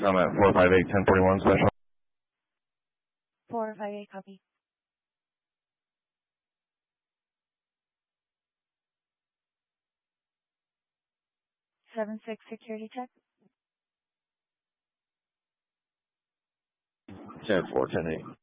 I'm at 458 1041 special. 458, copy. 7-6 security check. 10-4, 10-8.